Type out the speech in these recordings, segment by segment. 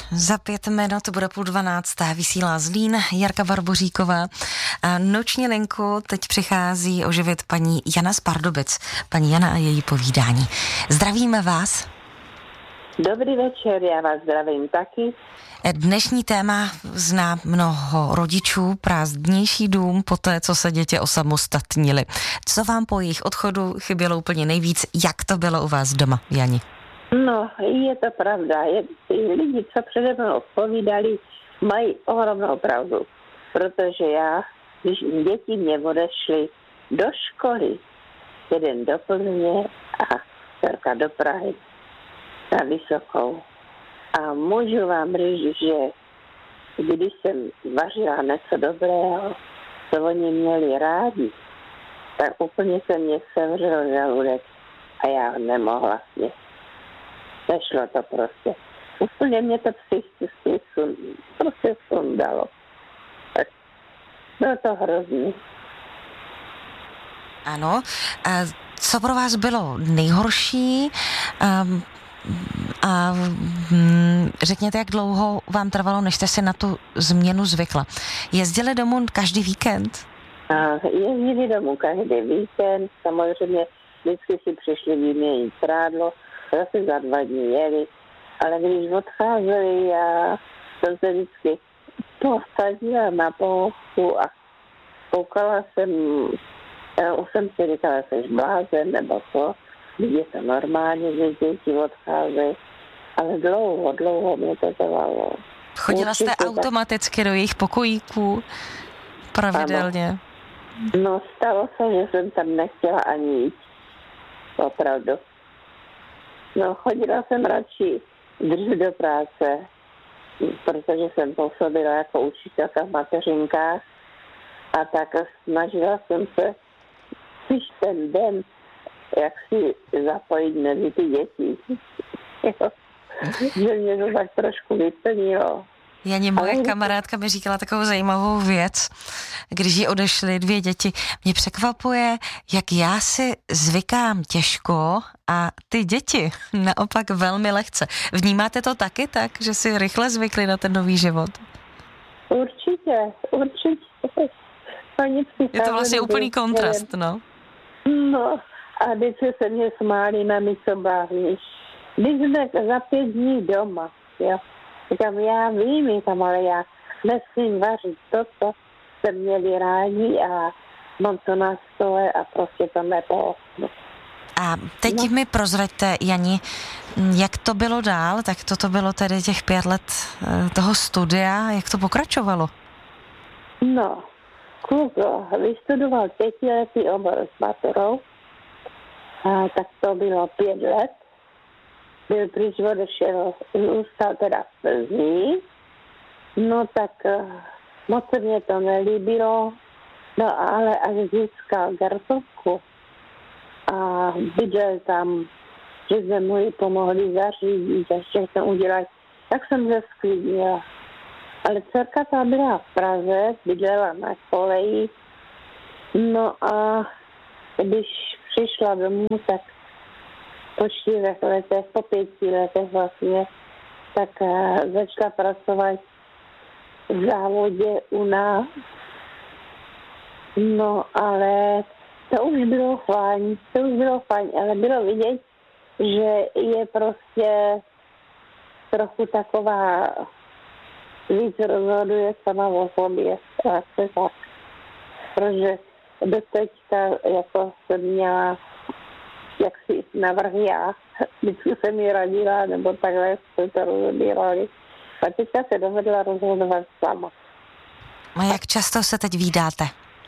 Za 5 minut bude 11:30, vysílá Zlín, Jarka Barboříková. A noční linku teď přichází oživit paní Jana z Pardubic. Paní Jana a její povídání. Zdravíme vás. Dobrý večer, já vás zdravím taky. Dnešní téma zná mnoho rodičů, prázdnější dům, poté, co se děti osamostatnili. Co vám po jejich odchodu chybělo úplně nejvíc? Jak to bylo u vás doma, Jani? No, je to pravda. Ty lidi, co přede mnou odpovídali, mají ohromnou pravdu. Protože já, když děti mě odešly do školy, jeden do Plzně a dcerka do Prahy na Vysokou. A můžu vám říct, že když jsem vařila něco dobrého, co oni měli rádi, tak úplně se mě sevřel žaludek a já nemohla snět. Nešlo to prostě. Úplně mě to psychicky prostě sundalo. Tak bylo to hrozný. Ano. A co pro vás bylo nejhorší? A řekněte, jak dlouho vám trvalo, než jste si na tu změnu zvykla. Jezdili domů každý víkend? Jezdili domů každý víkend, samozřejmě vždycky si přišli vyměnit prádlo, zase za 2 dny jeli, ale když odcházeli, já jsem se vždycky posadila na pohodu a koukala jsem, už jsem si říkala, že jsi blázen nebo co, když je to normálně, že děti odcházejí, ale dlouho mě to trvalo. Chodila jste automaticky do jejich pokojíků pravidelně? Ano. No, stalo se, že jsem tam nechtěla ani jít. Opravdu. No, chodila jsem radši dřív do práce, protože jsem působila jako učitelka v mateřinkách a tak snažila jsem se když ten den, jak si zapojit mezi ty děti. Že mě to tak trošku vyplnilo. Janě, moje kamarádka mi říkala takovou zajímavou věc, když jí odešly 2 děti. Mě překvapuje, jak já si zvykám těžko a ty děti naopak velmi lehce. Vnímáte to taky tak, že si rychle zvykli na ten nový život? Určitě. Je to vlastně úplný kontrast, no. No, a vždycky se mě smáli, mami, co bavíš. Když jsme za 5 dní doma, jo. Říkám, já vím, ale já nesmím vařit to, co se měli rádi a mám to na stole a prostě to nepohnu. A teď mi prozraďte, Jani, jak to bylo dál, tak to bylo tedy těch 5 let toho studia, jak to pokračovalo? No, kluk vystudoval 5letý obor s maturou, tak to bylo 5 let. Byl pryč, odešel, zůstal teda v Plzni. No tak moc se mě to nelíbilo, no ale až získal gartovku a bydlel tam, že jsme mu ji pomohli zařídit a všechno udělat, tak jsem se sklidnila. Ale dcerka ta byla v Praze, bydlela na koleji, no a když přišla domů, tak po 4 letech, po 5 letech vlastně, tak začala pracovat v závodě u nás. No, ale to už bylo fajn, ale bylo vidět, že je prostě trochu taková, víc rozhoduje sama o sobě, tak. Protože do teďka jako jsem měla jak si navrhl já. Vždycky jsem ji radila, nebo takhle se to rozhodírali. A teďka se dovedla rozhodovat sama. A jak často se teď vídáte?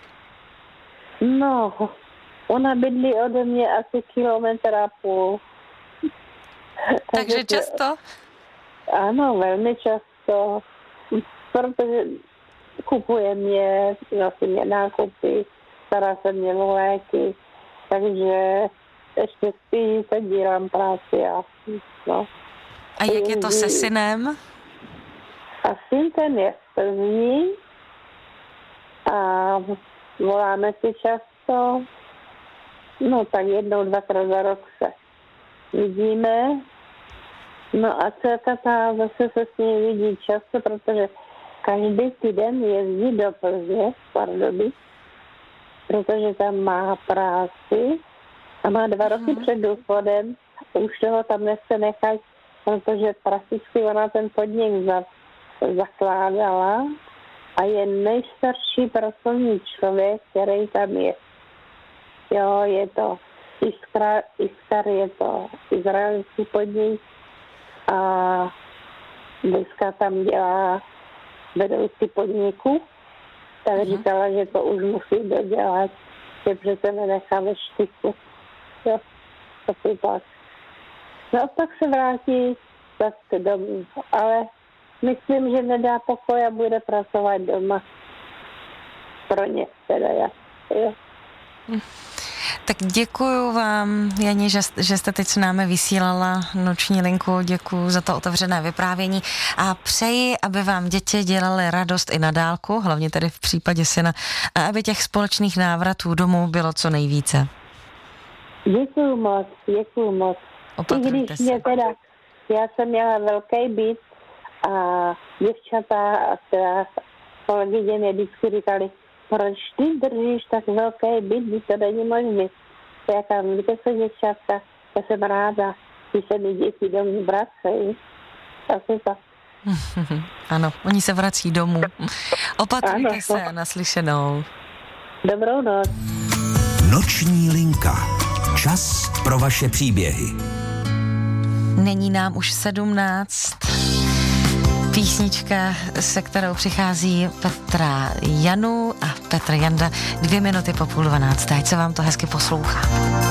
No, ona bydlí ode mě asi 1,5 kilometru. Takže často? Ano, velmi často. Protože kupuje mě, nosí mě nákupy, stará se mě o léky, takže ještě spíš teď dělám práci a no. A jak je to se synem? A syn ten je v Plzni a voláme si často, no tak 1-2krát za rok se vidíme No a dcerka zase se s ní vidí často, protože každý týden jezdí do Plzně, Pardubic, protože tam má práci a má 2 roky před důchodem. Už toho tam nechce nechat, protože prakticky ona ten podnik zakládala a je nejstarší pracovní člověk, který tam je. Jo, je to Iskar, je to izraelský podnik a dneska tam dělá vedoucí podniku, tak říkala, že to už musí dodělat, že přece nenechá ve štychu. Jo, taky tak. No tak se vrátí zase domů, ale myslím, že nedá pokoj a bude pracovat doma. Pro ně teda já. Jo. Tak děkuju vám, Janě, že jste teď s námi vysílala noční linku, děkuju za to otevřené vyprávění a přeji, aby vám děti dělaly radost i na dálku, hlavně tedy v případě syna, a aby těch společných návratů domů bylo co nejvíce. Děkuju moc. Opatrujte se. Já jsem měla velký byt a děvčata a teda kolegyně mě vždycky říkali, proč ty držíš tak velký byt, když to není možné. Já víte co, děvčatka, já jsem ráda, když se mi děti domů vracejí. Asi tak. Ano, oni se vrací domů. Opatrujte se, naslyšenou. Dobrou noc. Noční linka. Čas pro vaše příběhy. Není nám už 17. Písnička, se kterou přichází Petra Janu a Petr Janda 2 minuty po 11:30. Ať se vám to hezky poslouchá.